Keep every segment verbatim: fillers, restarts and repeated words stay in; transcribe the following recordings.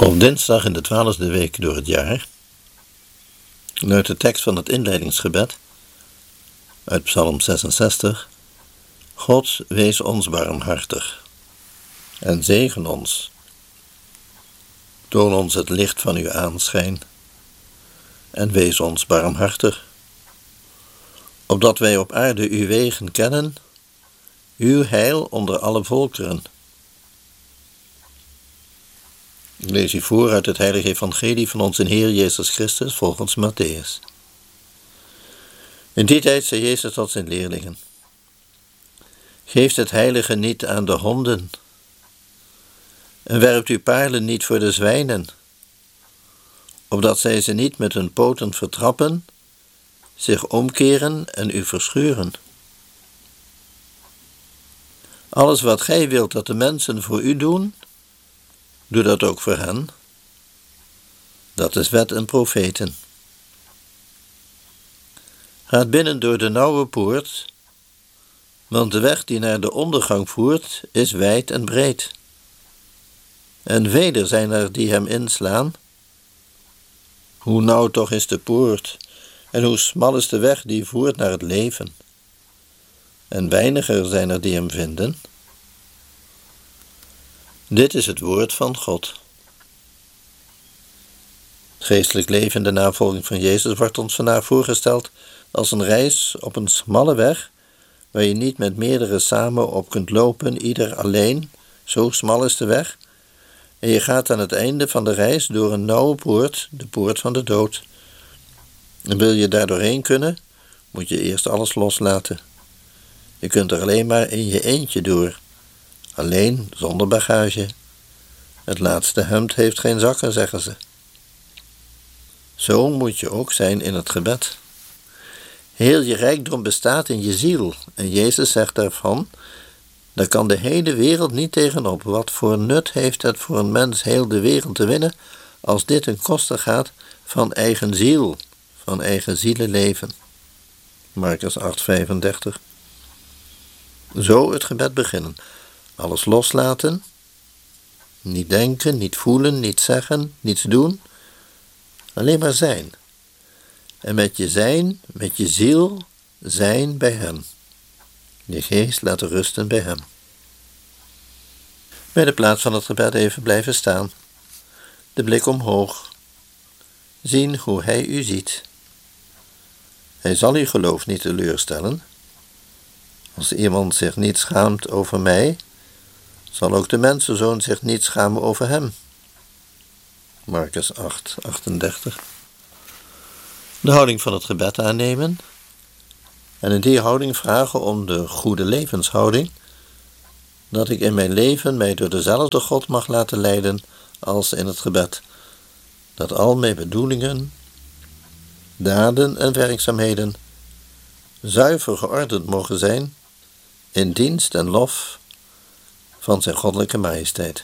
Op dinsdag in de twaalfde week door het jaar luidt de tekst van het inleidingsgebed uit Psalm zesenzestig: God, wees ons barmhartig en zegen ons. Toon ons het licht van uw aanschijn en wees ons barmhartig, opdat wij op aarde uw wegen kennen, uw heil onder alle volkeren. Ik lees u voor uit het heilige evangelie van onze Heer Jezus Christus volgens Matthäus. In die tijd zei Jezus tot zijn leerlingen: Geeft het heilige niet aan de honden en werpt uw paarlen niet voor de zwijnen, opdat zij ze niet met hun poten vertrappen, zich omkeren en u verscheuren. Alles wat gij wilt dat de mensen voor u doen, doe dat ook voor hen. Dat is wet en profeten. Gaat binnen door de nauwe poort, want de weg die naar de ondergang voert is wijd en breed. En velen zijn er die hem inslaan. Hoe nauw toch is de poort, en hoe smal is de weg die voert naar het leven. En weiniger zijn er die hem vinden. Dit is het woord van God. Het geestelijk leven in de navolging van Jezus wordt ons vandaag voorgesteld als een reis op een smalle weg, waar je niet met meerdere samen op kunt lopen, ieder alleen, zo smal is de weg. En je gaat aan het einde van de reis door een nauwe poort, de poort van de dood. En wil je daar doorheen kunnen, moet je eerst alles loslaten. Je kunt er alleen maar in je eentje door. Alleen, zonder bagage. Het laatste hemd heeft geen zakken, zeggen ze. Zo moet je ook zijn in het gebed. Heel je rijkdom bestaat in je ziel. En Jezus zegt daarvan: daar kan de hele wereld niet tegenop. Wat voor nut heeft het voor een mens heel de wereld te winnen, als dit ten koste gaat van eigen ziel, van eigen zielenleven. Markus acht vijfendertig. Zo het gebed beginnen. Alles loslaten, niet denken, niet voelen, niet zeggen, niets doen, alleen maar zijn. En met je zijn, met je ziel, zijn bij hem. Je geest laten rusten bij hem. Bij de plaats van het gebed even blijven staan, de blik omhoog, zien hoe hij u ziet. Hij zal uw geloof niet teleurstellen. Als iemand zich niet schaamt over mij, zal ook de mensenzoon zich niet schamen over hem. Markus acht achtendertig. De houding van het gebed aannemen en in die houding vragen om de goede levenshouding, dat ik in mijn leven mij door dezelfde God mag laten leiden als in het gebed, dat al mijn bedoelingen, daden en werkzaamheden zuiver geordend mogen zijn in dienst en lof van zijn goddelijke majesteit.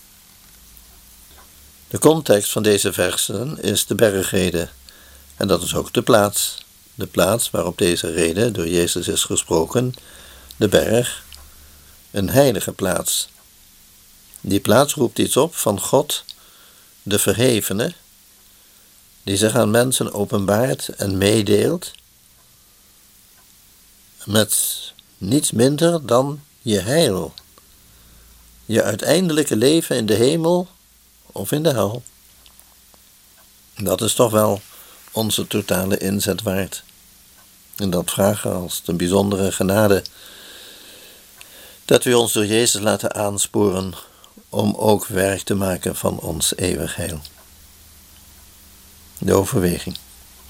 De context van deze versen is de bergrede, en dat is ook de plaats, de plaats waarop deze rede door Jezus is gesproken, de berg, een heilige plaats. Die plaats roept iets op van God, de verhevene, die zich aan mensen openbaart en meedeelt, met niets minder dan je heil, je uiteindelijke leven in de hemel of in de hel. Dat is toch wel onze totale inzet waard. En dat vragen als de bijzondere genade, dat we ons door Jezus laten aansporen om ook werk te maken van ons eeuwig heil. De overweging.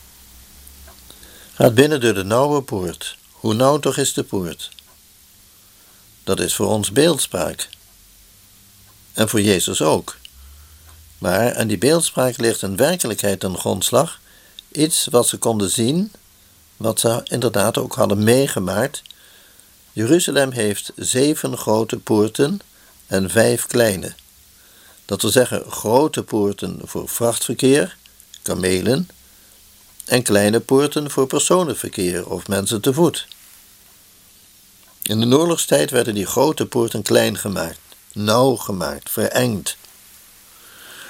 Gaat binnen door de nauwe poort. Hoe nauw toch is de poort? Dat is voor ons beeldspraak. En voor Jezus ook. Maar aan die beeldspraak ligt een werkelijkheid ten grondslag, iets wat ze konden zien, wat ze inderdaad ook hadden meegemaakt. Jeruzalem heeft zeven grote poorten en vijf kleine. Dat wil zeggen grote poorten voor vrachtverkeer, kamelen, en kleine poorten voor personenverkeer of mensen te voet. In de oorlogstijd werden die grote poorten klein gemaakt, nauw gemaakt, verengd.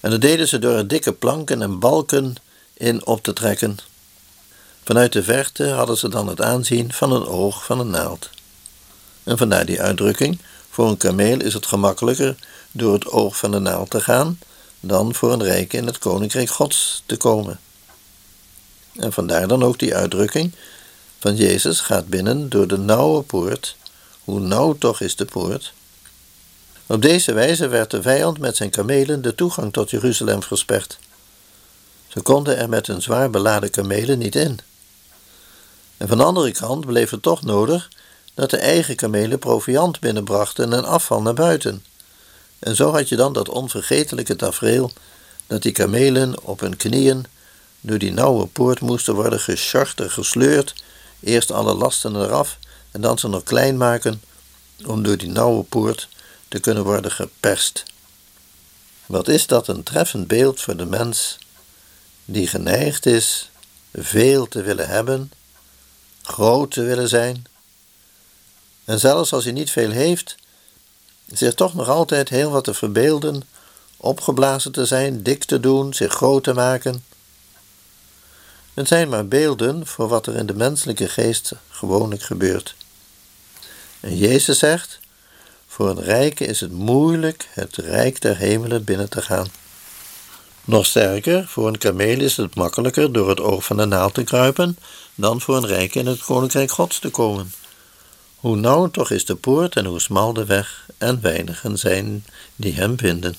En dat deden ze door er dikke planken en balken in op te trekken. Vanuit de verte hadden ze dan het aanzien van een oog van een naald. En vandaar die uitdrukking: voor een kameel is het gemakkelijker door het oog van de naald te gaan dan voor een rijke in het koninkrijk Gods te komen. En vandaar dan ook die uitdrukking van Jezus gaat binnen door de nauwe poort. Hoe nauw toch is de poort? Op deze wijze werd de vijand met zijn kamelen de toegang tot Jeruzalem versperd. Ze konden er met hun zwaar beladen kamelen niet in. En van de andere kant bleef het toch nodig dat de eigen kamelen proviand binnenbrachten en afval naar buiten. En zo had je dan dat onvergetelijke tafereel dat die kamelen op hun knieën door die nauwe poort moesten worden gesjord en gesleurd, eerst alle lasten eraf en dan ze nog klein maken om door die nauwe poort te kunnen worden geperst. Wat is dat een treffend beeld voor de mens die geneigd is veel te willen hebben, groot te willen zijn, en zelfs als hij niet veel heeft, zich toch nog altijd heel wat te verbeelden, opgeblazen te zijn, dik te doen, zich groot te maken. Het zijn maar beelden voor wat er in de menselijke geest gewoonlijk gebeurt. En Jezus zegt, voor een rijke is het moeilijk het rijk der hemelen binnen te gaan. Nog sterker, voor een kameel is het makkelijker door het oog van de naald te kruipen dan voor een rijke in het koninkrijk Gods te komen. Hoe nauw toch is de poort en hoe smal de weg, en weinigen zijn die hem vinden.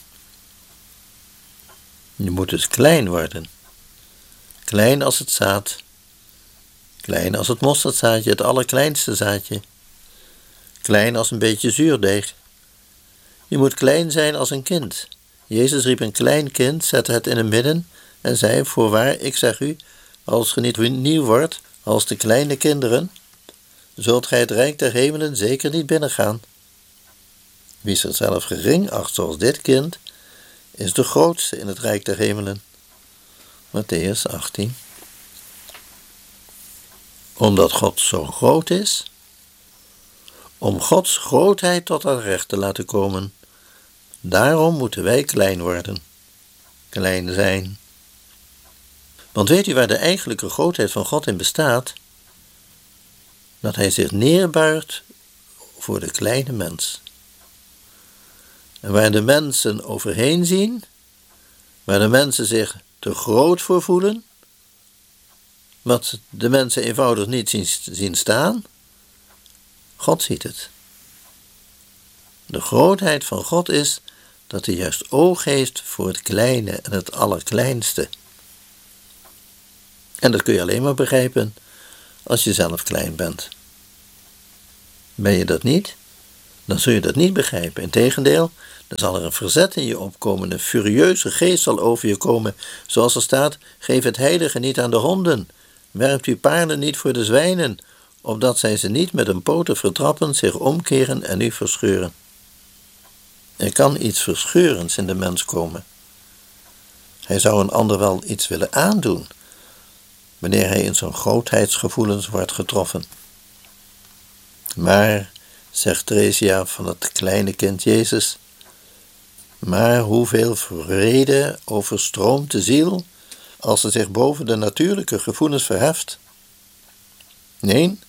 Je moet dus klein worden. Klein als het zaad. Klein als het mosterdzaadje, het allerkleinste zaadje. Klein als een beetje zuurdeeg. Je moet klein zijn als een kind. Jezus riep een klein kind, zette het in het midden en zei, voorwaar, ik zeg u, als ge niet nieuw wordt als de kleine kinderen, zult gij het rijk der hemelen zeker niet binnengaan. Wie zichzelf gering acht zoals dit kind, is de grootste in het rijk der hemelen. Matthäus achttien. Omdat God zo groot is, om Gods grootheid tot haar recht te laten komen, daarom moeten wij klein worden, klein zijn. Want weet u waar de eigenlijke grootheid van God in bestaat? Dat hij zich neerbuigt voor de kleine mens. En waar de mensen overheen zien, waar de mensen zich te groot voor voelen, wat de mensen eenvoudig niet zien, zien staan, God ziet het. De grootheid van God is dat hij juist oog heeft voor het kleine en het allerkleinste. En dat kun je alleen maar begrijpen als je zelf klein bent. Ben je dat niet, dan zul je dat niet begrijpen. Integendeel, dan zal er een verzet in je opkomen, een furieuze geest zal over je komen, zoals er staat, geef het heilige niet aan de honden, werpt uw paarden niet voor de zwijnen, opdat zij ze niet met hun poten vertrappen, zich omkeren en u verscheuren. Er kan iets verscheurends in de mens komen. Hij zou een ander wel iets willen aandoen, wanneer hij in zijn grootheidsgevoelens wordt getroffen. Maar, zegt Theresia van het kleine kind Jezus, maar hoeveel vrede overstroomt de ziel als ze zich boven de natuurlijke gevoelens verheft? Nee,